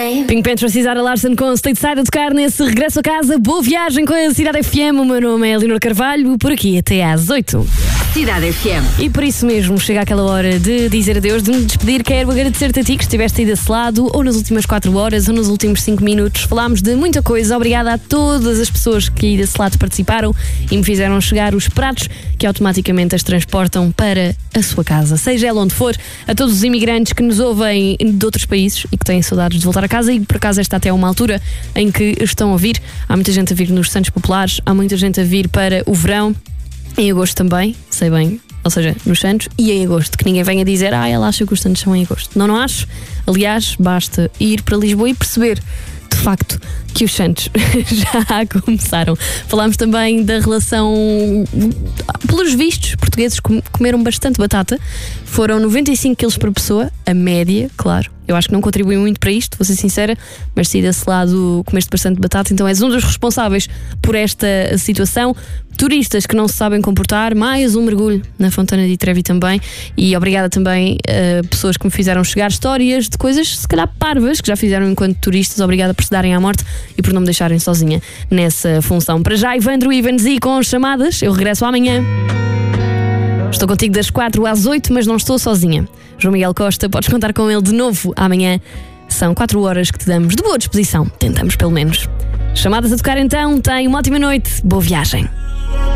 Pink Panther, Cisara Larson com Stateside a tocar nesse regresso a casa. Boa viagem com a Cidade FM. O meu nome é Leonor Carvalho, por aqui até às 8. Cidade FM. E por isso mesmo chega aquela hora de dizer adeus, de me despedir. Quero agradecer-te a ti que estiveste aí desse lado, ou nas últimas 4 horas, ou nos últimos 5 minutos. Falámos de muita coisa. Obrigada a todas as pessoas que aí desse lado participaram e me fizeram chegar os pratos que automaticamente as transportam para a sua casa, seja ela onde for. A todos os imigrantes que nos ouvem de outros países e que têm saudades de voltar a casa, e por acaso esta até é uma altura em que estão a vir. Há muita gente a vir nos Santos Populares, há muita gente a vir para o verão. Em agosto também, sei bem, ou seja, nos Santos, e em agosto, que ninguém venha dizer ela acha que os Santos são em agosto. Não acho. Aliás, basta ir para Lisboa e perceber, de facto, que os Santos já começaram. Falámos também da relação, pelos vistos, portugueses comeram bastante batata. Foram 95 kg por pessoa, a média, claro. Eu acho que não contribui muito para isto, vou ser sincera, mas se desse lado comeste bastante batata, então és um dos responsáveis por esta situação. Turistas que não se sabem comportar, mais um mergulho na Fontana di Trevi também. E obrigada também a pessoas que me fizeram chegar histórias de coisas, se calhar parvas, que já fizeram enquanto turistas. Obrigada por se darem à morte e por não me deixarem sozinha nessa função. Para já, Ivandro Ivanzi com chamadas. Eu regresso amanhã. Estou contigo das 4 às 8, mas não estou sozinha. João Miguel Costa, podes contar com ele de novo amanhã. São 4 horas que te damos de boa disposição. Tentamos, pelo menos. Chamadas a tocar então. Tenha uma ótima noite. Boa viagem.